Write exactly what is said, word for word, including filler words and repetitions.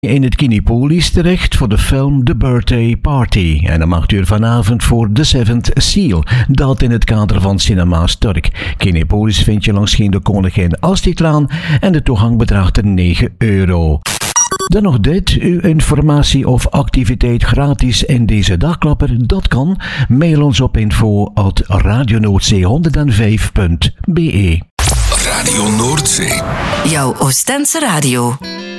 in het Kinepolis terecht voor de film The Birthday Party. En om acht uur vanavond voor The Seventh Seal. Dat in het kader van Cinema Stork. Kinepolis vind je langs de Koningin Astridlaan en de toegang bedraagt negen euro. Dan nog dit, uw informatie of activiteit gratis in deze dagklapper, dat kan. Mail ons op info at radionoordzee honderdvijf punt be. Radio Noordzee. Jouw Oostense radio.